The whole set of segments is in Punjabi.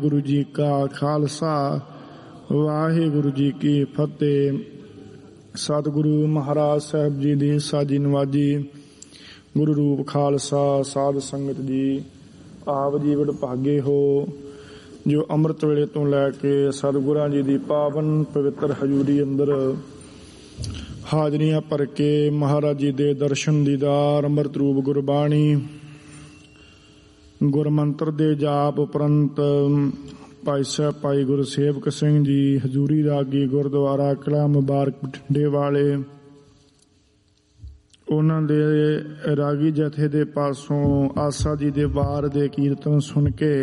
ਗੁਰੂ ਜੀ ਕਾ ਖਾਲਸਾ, ਵਾਹਿਗੁਰੂ ਜੀ ਕੀ ਫਤਿਹ। ਸਤਿਗੁਰੂ ਮਹਾਰਾਜ ਸਾਹਿਬ ਜੀ ਦੀ ਸਾਜੀ ਨਵਾਜੀ। ਗੁਰੂ ਰੂਪ ਖਾਲਸਾ ਸਾਧ ਸੰਗਤ ਜੀ, ਆਪ ਜੀ ਵਡਭਾਗੇ ਹੋ ਜੋ ਅੰਮ੍ਰਿਤ ਵੇਲੇ ਤੋਂ ਲੈ ਕੇ ਸਤਿਗੁਰਾਂ ਜੀ ਦੀ ਪਾਵਨ ਪਵਿੱਤਰ ਹਜ਼ੂਰੀ ਅੰਦਰ ਹਾਜ਼ਰੀਆਂ ਭਰ ਕੇ ਮਹਾਰਾਜ ਜੀ ਦੇ ਦਰਸ਼ਨ ਦੀਦਾਰ, ਅੰਮ੍ਰਿਤ ਰੂਪ ਗੁਰਬਾਣੀ, ਗੁਰਮੰਤਰ ਦੇ ਜਾਪ ਉਪਰੰਤ ਭਾਈ ਸਾਹਿਬ ਭਾਈ ਗੁਰਸੇਵਕ ਸਿੰਘ ਜੀ ਹਜ਼ੂਰੀ ਰਾਗੀ ਗੁਰਦੁਆਰਾ ਕਿਲ੍ਹਾ ਮੁਬਾਰਕ ਬਠਿੰਡੇ ਵਾਲੇ, ਉਹਨਾਂ ਦੇ ਰਾਗੀ ਜਥੇ ਦੇ ਪਾਸੋਂ ਆਸਾ ਜੀ ਦੇ ਵਾਰ ਦੇ ਕੀਰਤਨ ਸੁਣ ਕੇ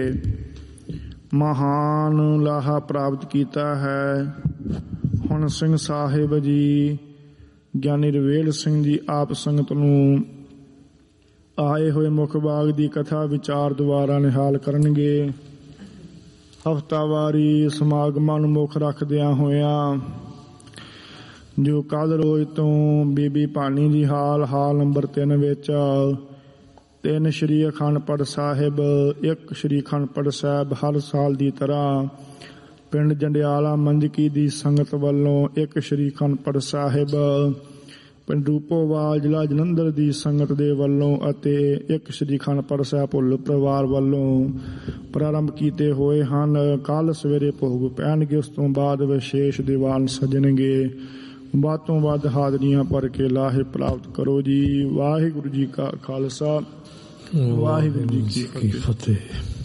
ਮਹਾਨ ਲਾਹਾ ਪ੍ਰਾਪਤ ਕੀਤਾ ਹੈ। ਹੁਣ ਸਿੰਘ ਸਾਹਿਬ ਜੀ ਗਿਆਨੀ ਰਵੇਲ ਸਿੰਘ ਜੀ ਆਪ ਸੰਗਤ ਨੂੰ ਆਏ ਹੋਏ ਮੁੱਖ ਬਾਗ ਦੀ ਕਥਾ ਵਿਚਾਰ ਦੁਆਰਾ ਨਿਹਾਲ ਕਰਨਗੇ। ਹਫ਼ਤਾਵਾਰੀ ਸਮਾਗਮਾਂ ਨੂੰ ਮੁੱਖ ਰੱਖਦਿਆਂ ਹੋਇਆਂ ਜੋ ਕੱਲ੍ਹ ਰੋਜ਼ ਤੋਂ ਬੀਬੀ ਭਾਨੀ ਜੀ ਹਾਲ ਨੰਬਰ 3 ਵਿੱਚ 3 ਸ਼੍ਰੀ ਅਖੰਡ ਪਾਠ ਸਾਹਿਬ, 1 ਸ਼੍ਰੀ ਅਖੰਡ ਪਾਠ ਸਾਹਿਬ ਹਰ ਸਾਲ ਦੀ ਤਰ੍ਹਾਂ ਪਿੰਡ ਜੰਡਿਆਲਾ ਮੰਝਕੀ ਦੀ ਸੰਗਤ ਵੱਲੋਂ 1 ਸ਼੍ਰੀ ਅਖੰਡ ਪਾਠ ਸਾਹਿਬ ਪਿੰਡ ਰੂਪੋਵਾਲ ਜ਼ਿਲ੍ਹਾ ਜਲੰਧਰ ਦੀ ਸੰਗਤ ਦੇ ਵੱਲੋਂ ਅਤੇ 1 ਸ਼੍ਰੀ ਅਖੰਡ ਪਾਠ ਸਾਹਿਬ ਭੁੱਲ ਪਰਿਵਾਰ ਵੱਲੋਂ ਪ੍ਰਾਰੰਭ ਕੀਤੇ ਹੋਏ ਹਨ। ਕੱਲ੍ਹ ਸਵੇਰੇ ਭੋਗ ਪੈਣਗੇ, ਉਸ ਤੋਂ ਬਾਅਦ ਵਿਸ਼ੇਸ਼ ਦੀਵਾਨ ਸਜਣਗੇ। ਵੱਧ ਤੋਂ ਵੱਧ ਹਾਜ਼ਰੀਆਂ ਭਰ ਕੇ ਲਾਹੇ ਪ੍ਰਾਪਤ ਕਰੋ ਜੀ। ਵਾਹਿਗੁਰੂ ਜੀ ਕਾ ਖਾਲਸਾ, ਵਾਹਿਗੁਰੂ ਜੀ ਕੀ ਫਤਿਹ।